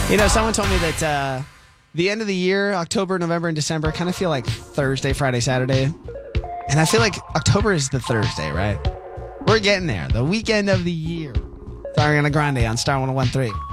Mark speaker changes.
Speaker 1: Someone told me that the end of the year, October, November, and December kind of feel like Thursday, Friday, Saturday. And I feel like October is the Thursday, right? We're getting there. The weekend of the year. Ariana Grande on Star 101.3.